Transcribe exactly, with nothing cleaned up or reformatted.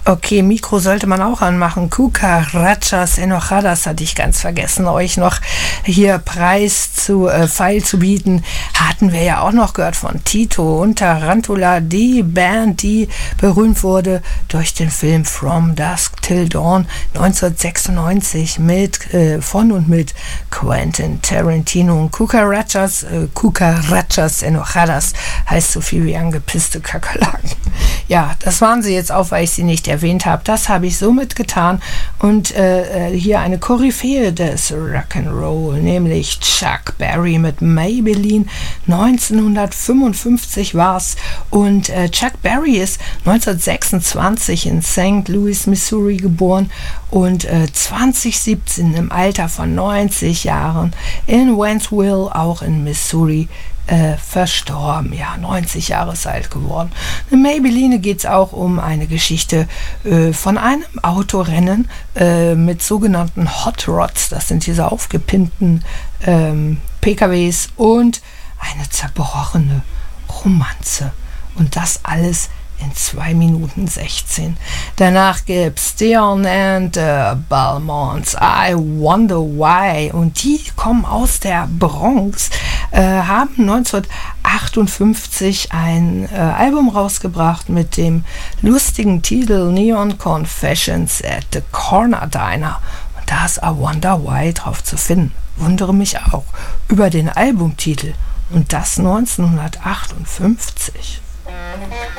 Okay, Mikro sollte man auch anmachen. Cucarachas Enojadas hatte ich ganz vergessen, euch noch hier Preis zu äh, Feil zu bieten. Hatten wir ja auch noch gehört von Tito und Tarantula, die Band, die berühmt wurde durch den Film From Dusk Till Dawn neunzehnhundertsechsundneunzig mit, äh, von und mit Quentin Tarantino. Und Cucarachas, äh, Cucarachas Enojadas heißt so viel wie angepisste Kakerlaken. Ja, das waren sie jetzt auch, weil ich sie nicht erwähnt habe. Das habe ich somit getan. Und äh, hier eine Koryphäe des Rock'n'Roll, nämlich Chuck Berry mit Maybelline. neunzehnhundertfünfundfünfzig war es. Und äh, Chuck Berry ist neunzehnhundertsechsundzwanzig in Sankt Louis, Missouri geboren und äh, zwanzig siebzehn im Alter von neunzig Jahren in Wentzville, auch in Missouri, Äh, verstorben, ja, neunzig Jahre alt geworden. In Maybelline geht es auch um eine Geschichte äh, von einem Autorennen äh, mit sogenannten Hot Rods, das sind diese aufgepimpten ähm, P K Ws, und eine zerbrochene Romanze. Und das alles in zwei Minuten sechzehn. Danach gibt's Dion and the Belmonts, I Wonder Why. Und die kommen aus der Bronx, äh, haben neunzehnhundertachtundfünfzig ein äh, Album rausgebracht mit dem lustigen Titel Neon Confessions at the Corner Diner. Und da ist I Wonder Why drauf zu finden. Wundere mich auch über den Albumtitel. Und das neunzehnhundertachtundfünfzig.